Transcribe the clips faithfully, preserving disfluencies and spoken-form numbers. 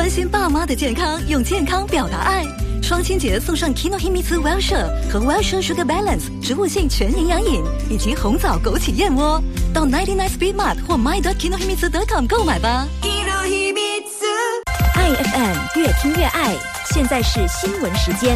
关心爸妈的健康，用健康表达爱。双亲节送上 Kinohimitsu Wellshire 和 Wellshire Sugar Balance 植物性全营养饮，以及红枣枸杞燕窝。到九十九 Speed Mart 或 my dot kinohimitsu dot com 购买吧。 爱 F M 越听越爱，现在是新闻时间。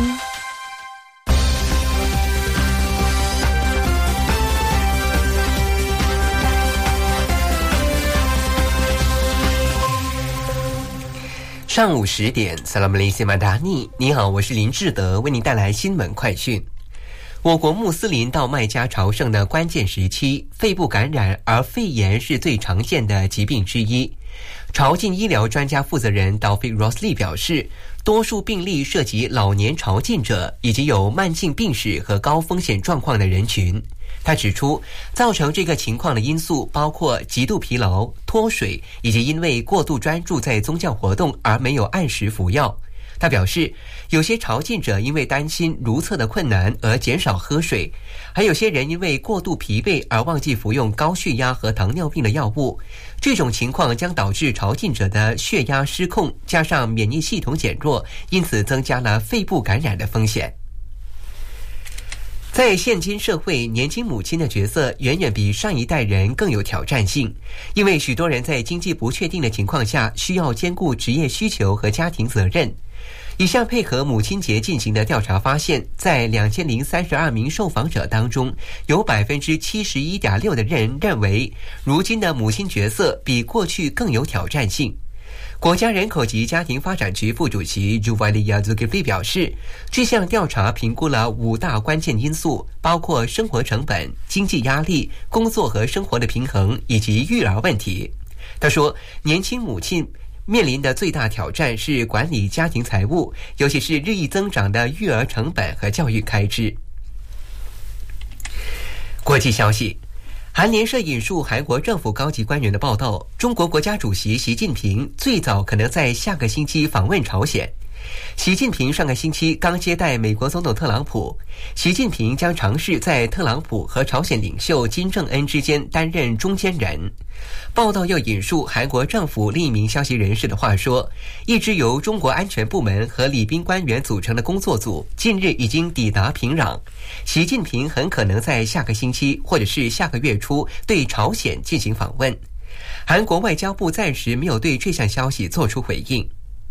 上午十点 Salam Malaysia Madani， 你好，我是林志德，为您带来新闻快讯。我国穆斯林到麦加朝圣的关键时期，肺部感染而肺炎是最常见的疾病之一。朝觐医疗专家负责人 Taufik Rosli 表示，多数病例涉及老年朝觐者以及有慢性病史和高风险状况的人群。他指出，造成这个情况的因素包括极度疲劳、脱水，以及因为过度专注在宗教活动而没有按时服药。他表示，有些朝觐者因为担心如厕的困难而减少喝水，还有些人因为过度疲惫而忘记服用高血压和糖尿病的药物。这种情况将导致朝觐者的血压失控，加上免疫系统减弱，因此增加了肺部感染的风险。在现今社会，年轻母亲的角色远远比上一代人更有挑战性，因为许多人在经济不确定的情况下，需要兼顾职业需求和家庭责任。一项配合母亲节进行的调查发现，在两千零三十二名受访者当中，有百分之七十一点六的人认为，如今的母亲角色比过去更有挑战性。国家人口及家庭发展局副主席 Juwaliya Zulkifli 表示，这项调查评估了五大关键因素，包括生活成本、经济压力、工作和生活的平衡以及育儿问题。他说，年轻母亲面临的最大挑战是管理家庭财务，尤其是日益增长的育儿成本和教育开支。国际消息，韩联社引述韩国政府高级官员的报道，中国国家主席习近平最早可能在下个星期访问朝鲜。习近平上个星期刚接待美国总统特朗普，习近平将尝试在特朗普和朝鲜领袖金正恩之间担任中间人。报道又引述韩国政府另一名消息人士的话说，一支由中国安全部门和礼宾官员组成的工作组近日已经抵达平壤，习近平很可能在下个星期或者是下个月初对朝鲜进行访问。韩国外交部暂时没有对这项消息做出回应。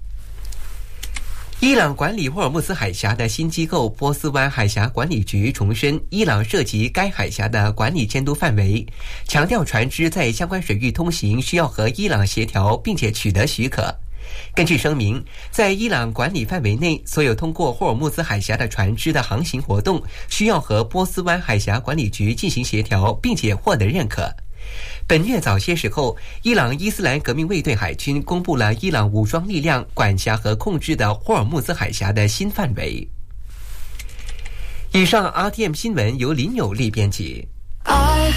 伊朗管理霍尔木兹海峡的新机构波斯湾海峡管理局重申伊朗涉及该海峡的管理监督范围，强调船只在相关水域通行需要和伊朗协调并且取得许可。根据声明，在伊朗管理范围内，所有通过霍尔木兹海峡的船只的航行活动需要和波斯湾海峡管理局进行协调并且获得认可。本月早些时候，伊朗伊斯兰革命卫队海军公布了伊朗武装力量管辖和控制的霍尔木兹海峡的新范围。以上 R T M 新闻由林有利编辑。